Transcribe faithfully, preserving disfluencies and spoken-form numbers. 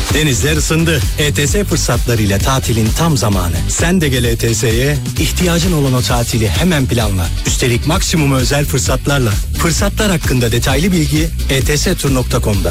Denizler ısındı. E T S fırsatlarıyla tatilin tam zamanı. Sen de gel E T S'ye. İhtiyacın olan o tatili hemen planla. Üstelik maksimum özel fırsatlarla. Fırsatlar hakkında detaylı bilgi e t s tur nokta com'da.